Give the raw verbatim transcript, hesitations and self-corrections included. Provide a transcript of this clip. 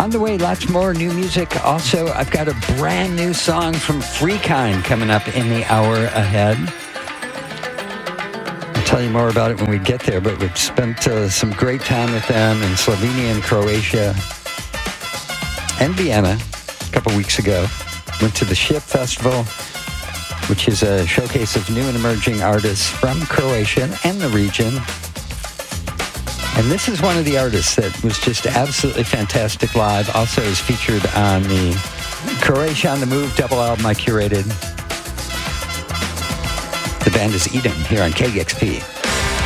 on the way, lots more new music. Also, I've got a brand new song from Freekind coming up in the hour ahead. I'll tell you more about it when we get there, but we've spent uh, some great time with them in Slovenia and Croatia and Vienna a couple weeks ago. Went to the Ship Festival, which is a showcase of new and emerging artists from Croatia and the region. And this is one of the artists that was just absolutely fantastic live. Also is featured on the Croatia on the Move double album I curated. The band is Eden here on K G X P.